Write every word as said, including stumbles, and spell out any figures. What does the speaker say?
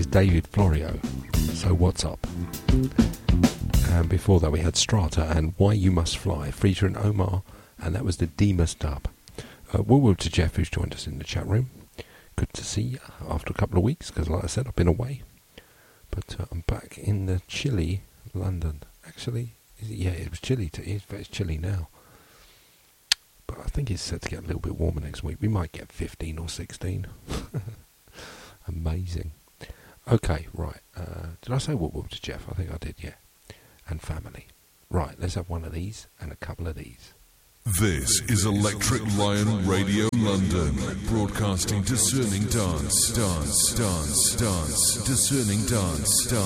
David Florio. So what's up? And before that we had Strata and Why You Must Fly, featuring Omar, and that was the Demas dub. Uh, Woo-woo to Jeff, who's joined us in the chat room. Good to see you after a couple of weeks, because like I said, I've been away. But uh, I'm back in the chilly London. Actually, is it, yeah, it was chilly. To, it's, it's chilly now. But I think it's set to get a little bit warmer next week. We might get fifteen or sixteen. Amazing. Okay, right. Uh, did I say woo-woo to Jeff? I think I did, yeah. And family. Right, let's have one of these and a couple of these. This is Electric Lion Radio London, broadcasting discerning dance, dance, dance, dance, discerning dance, dance.